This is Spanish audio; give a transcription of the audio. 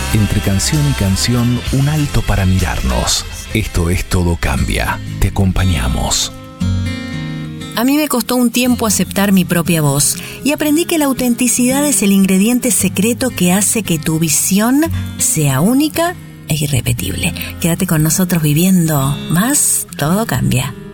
Entre canción y canción, un alto para mirarnos. Esto es Todo Cambia. Te acompañamos. A mí me costó un tiempo aceptar mi propia voz y aprendí que la autenticidad es el ingrediente secreto que hace que tu visión sea única e irrepetible. Quédate con nosotros viviendo más Todo Cambia.